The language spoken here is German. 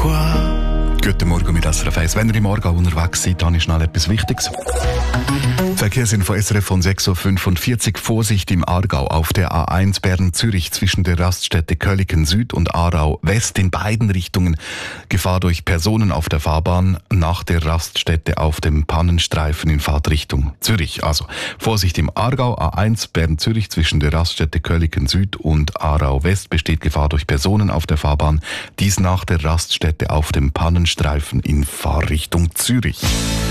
Guten Morgen mit SRF 1. Wenn ihr im Aargau unterwegs seid, dann ist schnell etwas Wichtiges. Verkehrsinfo SRF von 6.45 Uhr. Vorsicht im Aargau auf der A1 Bern-Zürich zwischen der Raststätte Köliken Süd und Aarau West in beiden Richtungen. Gefahr durch Personen auf der Fahrbahn nach der Raststätte auf dem Pannenstreifen in Fahrtrichtung Zürich. Also Vorsicht im Aargau, A1 Bern-Zürich zwischen der Raststätte Köliken Süd und Aarau West besteht Gefahr durch Personen auf der Fahrbahn. Dies nach der Raststätte auf dem Pannenstreifen in Fahrrichtung Zürich.